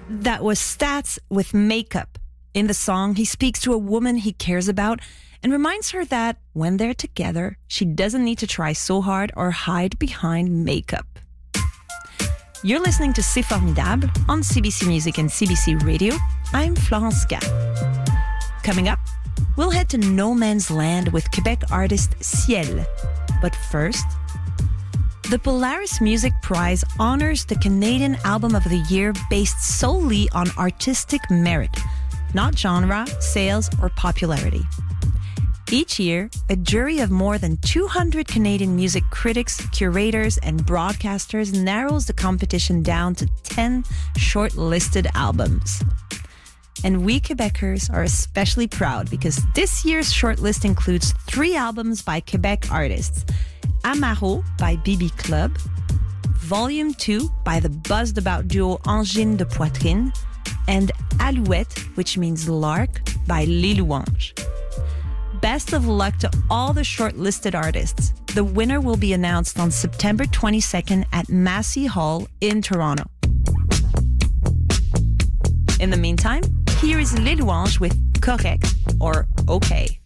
That was Stats with Makeup. In the song, he speaks to a woman he cares about and reminds her that when they're together, she doesn't need to try so hard or hide behind makeup. You're listening to C'est Formidable on CBC Music and CBC Radio. I'm Florence Gall. Coming up, we'll head to no man's land with Quebec artist Ciel. But first, the Polaris Music Prize honors the Canadian Album of the Year based solely on artistic merit, not genre, sales, or popularity. Each year, a jury of more than 200 Canadian music critics, curators, and broadcasters narrows the competition down to 10 shortlisted albums. And we Quebecers are especially proud because this year's shortlist includes 3 albums by Quebec artists: Amaro by BB Club, Volume 2 by the buzzed-about duo Angine de Poitrine, and Alouette, which means lark, by Les Louanges. Best of luck to all the shortlisted artists. The winner will be announced on September 22nd at Massey Hall in Toronto. In the meantime, here is Les Louanges with Correct or Okay.